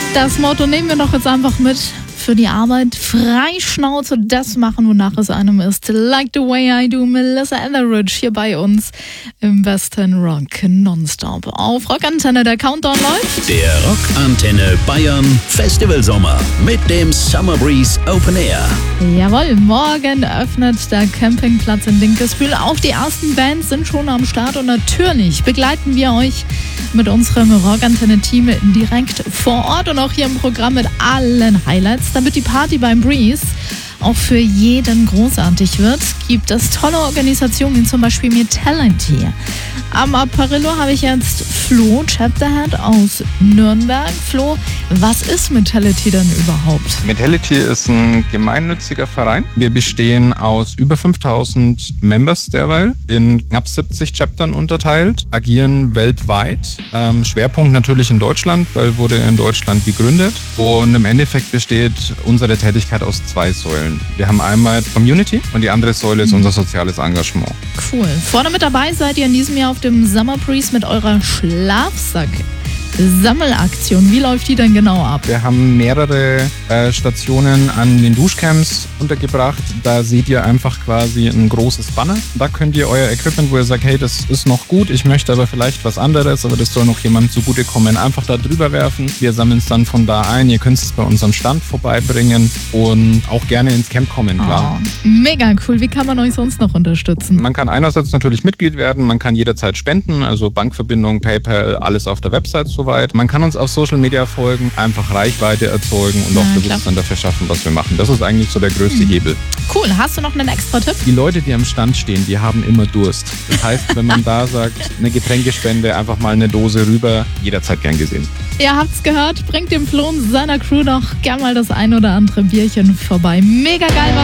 Das Motto nehmen wir doch jetzt einfach mit für die Arbeit. Freischnauze, das machen, wonach es einem ist. Like the way I do, Melissa Etheridge hier bei uns im Western Rock nonstop. Auf Rockantenne, der Countdown läuft. Der Rockantenne Bayern Festival Sommer mit dem Summer Breeze Open Air. Jawohl, morgen öffnet der Campingplatz in Dinkelsbühl. Auch die ersten Bands sind schon am Start und natürlich begleiten wir euch mit unserem Rockantenne-Team direkt vor Ort und auch hier im Programm mit allen Highlights. Damit die Party beim Breeze auch für jeden großartig wird, gibt es tolle Organisationen wie zum Beispiel Metality. Am Apparillo habe ich jetzt Flo Chapterhead aus Nürnberg. Flo, was ist Metality denn überhaupt? Metality ist ein gemeinnütziger Verein. Wir bestehen aus über 5000 Members derweil, in knapp 70 Chaptern unterteilt, agieren weltweit. Schwerpunkt natürlich in Deutschland, weil wurde in Deutschland gegründet. Und im Endeffekt besteht unsere Tätigkeit aus zwei Säulen. Wir haben einmal Community und die andere Säule ist unser soziales Engagement. Cool. Vorne mit dabei seid ihr in diesem Jahr auf dem Summer Breeze mit eurer Schlafsack-Sammelaktion. Wie läuft die denn genau ab? Wir haben mehrere Stationen an den Duschcamps untergebracht. Da seht ihr einfach quasi ein großes Banner. Da könnt ihr euer Equipment, wo ihr sagt, hey, das ist noch gut, ich möchte aber vielleicht was anderes, aber das soll noch jemandem zugutekommen, einfach da drüber werfen. Wir sammeln es dann von da ein. Ihr könnt es bei unserem Stand vorbeibringen und auch gerne ins Camp kommen, klar. Oh, mega cool. Wie kann man euch sonst noch unterstützen? Man kann einerseits natürlich Mitglied werden, man kann jederzeit spenden, also Bankverbindung, PayPal, alles auf der Website soweit. Man kann uns auf Social Media folgen, einfach Reichweite erzeugen und auch Bewusstsein dafür schaffen, was wir machen. Das ist eigentlich so der größte Hebel. Cool. Hast du noch einen extra Tipp? Die Leute, die am Stand stehen, die haben immer Durst. Das heißt, wenn man da sagt, eine Getränkespende, einfach mal eine Dose rüber, jederzeit gern gesehen. Ihr habt's gehört, bringt dem Flo und seiner Crew doch gern mal das ein oder andere Bierchen vorbei. Mega geil.